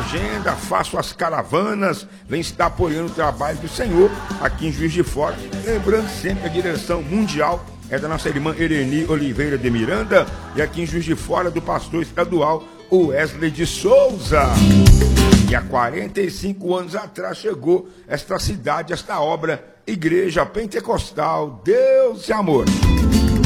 agenda, faço as caravanas, vem estar apoiando o trabalho do Senhor aqui em Juiz de Fora. Lembrando sempre a direção mundial é da nossa irmã Ereni Oliveira de Miranda e aqui em Juiz de Fora do pastor estadual Wesley de Souza. E há 45 anos atrás chegou esta cidade, esta obra, Igreja Pentecostal Deus e Amor.